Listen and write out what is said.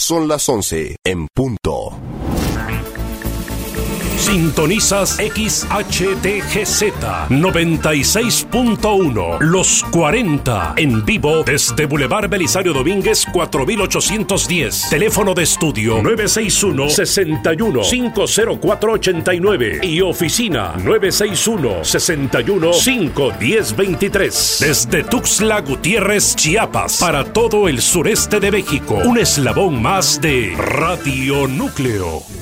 son las 11 en punto. Sintonizas XHTGZ 96.1 Los 40 en vivo desde Boulevard Belisario Domínguez 4810. Teléfono de estudio 961-61-50489 y oficina 961-61-51023. Desde Tuxtla Gutiérrez, Chiapas, para todo el sureste de México. Un eslabón más de Radio Núcleo.